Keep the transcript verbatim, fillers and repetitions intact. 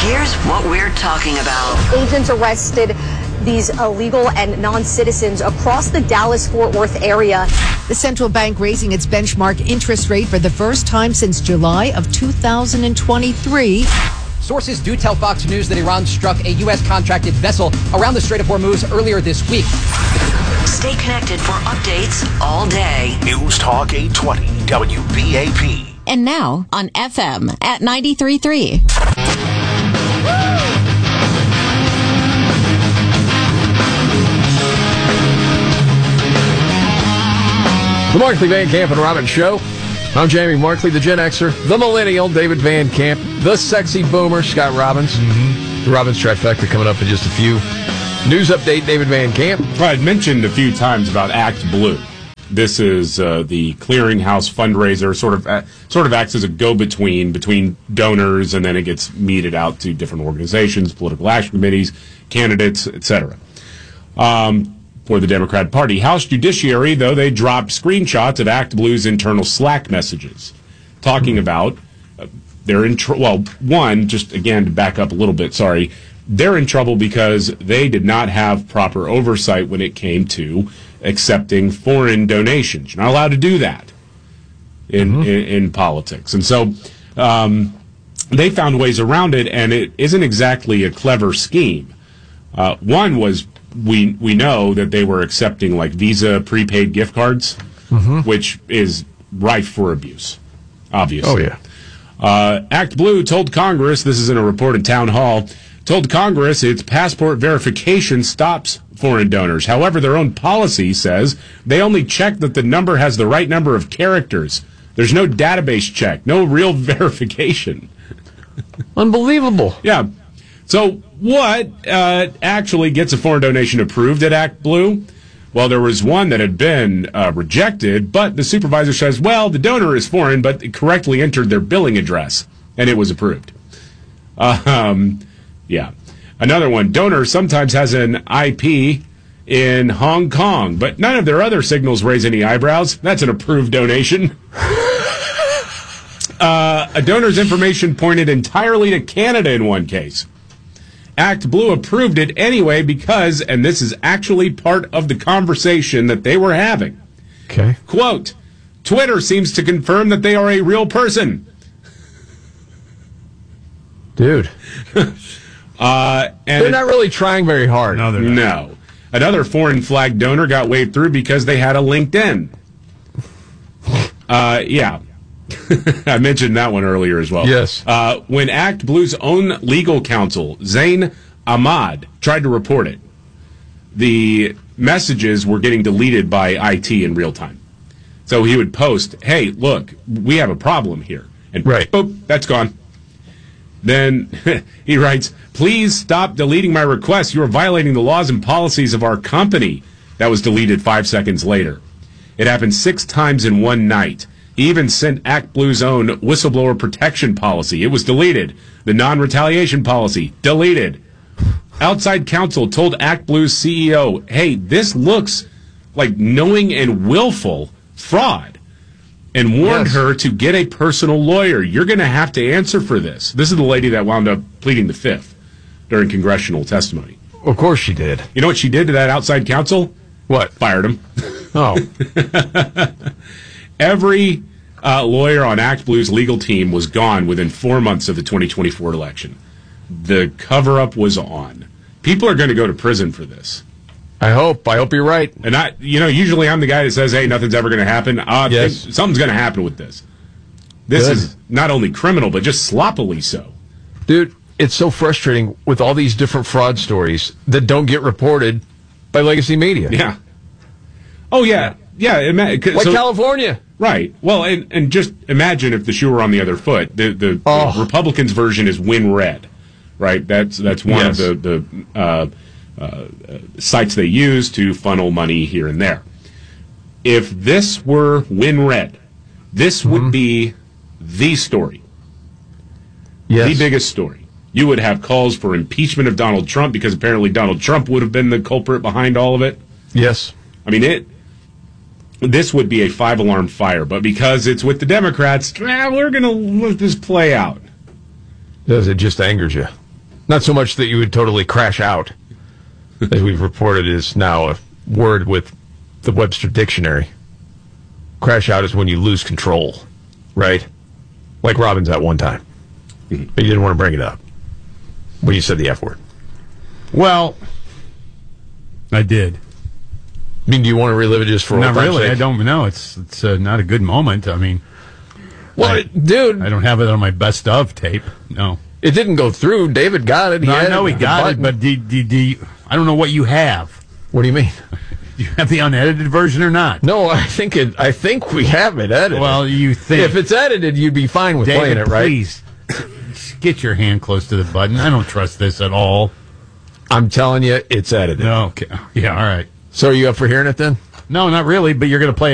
here's what we're talking about. Agents arrested these illegal and non-citizens across the Dallas-Fort Worth area. The central bank raising its benchmark interest rate for the first time since July of two thousand twenty-three. Sources do tell Fox News that Iran struck a U S contracted vessel around the Strait of Hormuz earlier this week. Stay connected for updates all day. News Talk eight twenty W B A P. And now on F M at ninety-three point three. The Markley Van Camp and Robbins Show. I'm Jamie Markley, the Gen Xer, the Millennial, David Van Camp, the Sexy Boomer, Scott Robbins. Mm-hmm. The Robbins Trifecta coming up in just a few. News update, David Van Camp. Well, I'd mentioned a few times about Act Blue. This is uh, the clearinghouse fundraiser, sort of uh, sort of acts as a go-between between donors, and then it gets meted out to different organizations, political action committees, candidates, et cetera. Um, for the Democrat Party. House Judiciary, though, they dropped screenshots of Act Blue's internal Slack messages talking about uh, they're in tr- well, one, just again to back up a little bit, sorry, they're in trouble because they did not have proper oversight when it came to accepting foreign donations. You're not allowed to do that in, mm-hmm. in, in politics. And so um, they found ways around it, and it isn't exactly a clever scheme. Uh, one was we we know that they were accepting like Visa prepaid gift cards, mm-hmm. which is rife for abuse, obviously. Oh, yeah. Uh, Act Blue told Congress, this is in a report in Town Hall, told Congress its passport verification stops foreign donors. However, their own policy says they only check that the number has the right number of characters. There's no database check, no real verification. Unbelievable. Yeah. So what uh, actually gets a foreign donation approved at Act Blue? Well, there was one that had been uh, rejected, but the supervisor says, well, the donor is foreign, but it correctly entered their billing address, and it was approved. Uh, um, yeah. Another one, donor sometimes has an I P in Hong Kong, but none of their other signals raise any eyebrows. That's an approved donation. uh, a donor's information pointed entirely to Canada in one case. Act Blue approved it anyway because, and this is actually part of the conversation that they were having. Okay. Quote, Twitter seems to confirm that they are a real person. Dude. uh, and they're not really trying very hard. No, they're not. No. Another foreign flag donor got waved through because they had a LinkedIn. Uh, yeah. I mentioned that one earlier as well. Yes. Uh, when Act Blue's own legal counsel, Zain Ahmad, tried to report it, the messages were getting deleted by I T in real time. So he would post, hey, look, we have a problem here. And right. boop, that's gone. Then he writes, please stop deleting my requests. You are violating the laws and policies of our company. That was deleted five seconds later. It happened six times in one night. He even sent Act Blue's own whistleblower protection policy. It was deleted. The non-retaliation policy, deleted. Outside counsel told Act Blue's C E O, hey, this looks like knowing and willful fraud, and warned yes. her to get a personal lawyer. You're going to have to answer for this. This is the lady that wound up pleading the fifth during congressional testimony. Of course she did. You know what she did to that outside counsel? What? Fired him. Oh. Every uh, lawyer on Act Blue's legal team was gone within four months of the twenty twenty-four election. The cover-up was on. People are going to go to prison for this. I hope. I hope you're right. And I, you know, usually I'm the guy that says, hey, nothing's ever going to happen. Uh, yes. th- something's going to happen with this. This Good. is not only criminal, but just sloppily so. Dude, it's so frustrating with all these different fraud stories that don't get reported by legacy media. Yeah. Oh, yeah. Yeah. Ima- like so, California. Right. Well, and, and just imagine if the shoe were on the other foot. The, the, oh. the Republicans' version is WinRed, right? That's that's one yes. of the, the uh, uh, sites they use to funnel money here and there. If this were WinRed, this mm-hmm. would be the story. Yes. The biggest story. You would have calls for impeachment of Donald Trump because apparently Donald Trump would have been the culprit behind all of it. Yes. I mean, it. This would be a five-alarm fire, but because it's with the Democrats, eh, we're going to let this play out. Does it just angers you? Not so much that you would totally crash out, as we've reported is now a word with the Webster Dictionary. Crash out is when you lose control, right? Like Robbins at one time. But you didn't want to bring it up when you said the F word. Well, I did. I mean, do you want to relive it just for Not old time's really. sake? I don't know. It's it's uh, not a good moment. I mean, Well, I, it- dude, I don't have it on my best of tape. No. it didn't go through. David got it. He No, I had know it he with the got it, button. but do, do, do you, I don't know what you have. What do you mean? Do you have the unedited version or not? No, I think it. I think we have it edited. Well, you think. if it's edited, you'd be fine with David, playing it, right? please, get your hand close to the button. I don't trust this at all. I'm telling you, it's edited. No, okay. Yeah, all right. So are you up for hearing it then? No, not really, but you're going to play